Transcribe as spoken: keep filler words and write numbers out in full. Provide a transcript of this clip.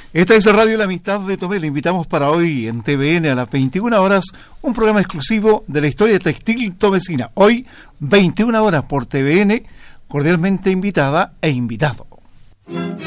Esta es Radio La Amistad de Tomé. Le invitamos para hoy en T V N a las veintiuna horas un programa exclusivo de la historia textil tomecina. Hoy, veintiuna horas por T V N, cordialmente invitada e invitado.